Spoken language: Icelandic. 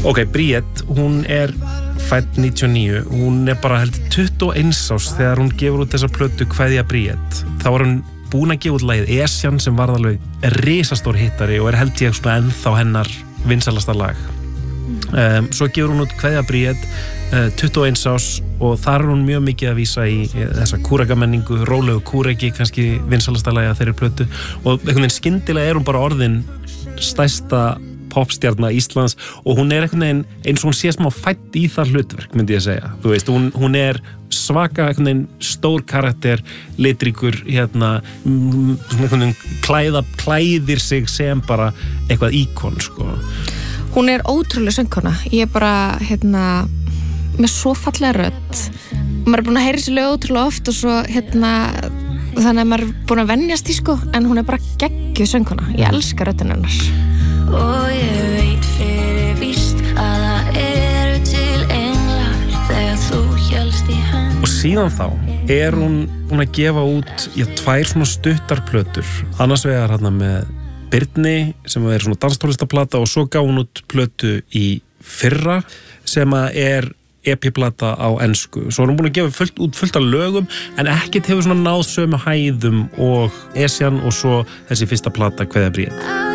Ok, Bríet, hún fædd 99, hún bara held 21 árs þegar hún gefur út þessa plötu Kveðja Bríet. Þá var hún búin að gefa út lagið Esjan sem varð alveg risastór hittari og held ég svona ennþá hennar vinsalasta lag. Svo gefur hún út Kveðja Bríet 21 árs og þar hún mjög mikið að vísa í þessa kúrekamenningu, rólegu kúreki, kannski vinsalasta lagið af þeirri plötu og einhvern veginn skyndilega hún bara orðin stærsta popstjarna Íslands og hún einhvern veginn eins og hún sé smá fædd í það hlutverk, myndi ég segja. Þú veist, hún svaka einhvern veginn stór karakter, litríkur, einhvern veginn klæðir sig sem bara eitthvað íkon, sko. Hún ótrúlega söngkona. Ég bara, með svo fallega rödd. Maður búin að heyra sér lög ótrúlega oft og svo, þannig að maður búin að venjast í, sko, en hún bara geggjuð söngkona. Ég elska röddina hennar. Og ég veit fyrir víst að það eru til englar þegar þú hélst í hönd. Og síðan þá hún búin að gefa út 2 svona stuttar plötur. Annars vegar með Birni sem svona danstónlistaplata og svo gaf hún út plötu í fyrra sem EP-plata á ensku. Svo hún búin að gefa fullt af lögum en ekkert hefur svona náð sömu hæðum og Esjan og svo þessi fyrsta plata Kveðja Bríet.